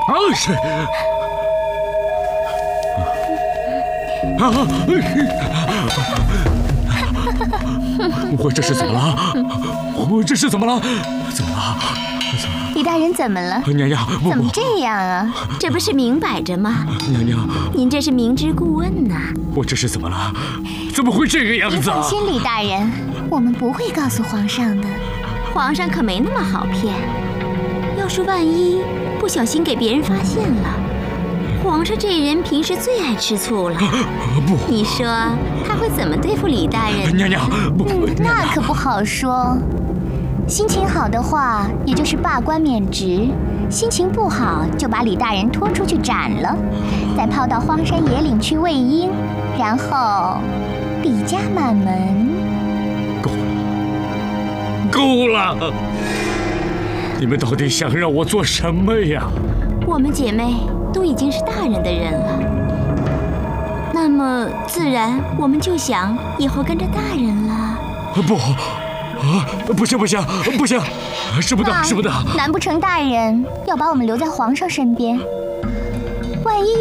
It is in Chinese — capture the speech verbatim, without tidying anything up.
啊是。啊！我这是怎么了？我这是怎么了？怎么了？怎么了？ 李大人怎么了？ 娘娘，我怎么这样啊？这不是明摆着吗？ 娘娘， 您这是明知故问呐！ 我这是怎么了？怎么会这个样子啊？ 您放心，李大人，我们不会告诉皇上的。皇上可没那么好骗。要是万一不小心给别人发现了，皇上这人平时最爱吃醋了。 不， 你说他会怎么对付李大人？ 娘娘，不， 嗯，那可不好说。心情好的话，也就是罢官免职；心情不好，就把李大人拖出去斩了，再抛到荒山野岭去喂鹰，然后李家满门。 够了，够了！你们到底想让我做什么呀？ 我们姐妹都已经是大人的人了，那么自然我们就想以后跟着大人了。 不，啊，不行不行不行，使不得使不得！ 难不成大人要把我们留在皇上身边？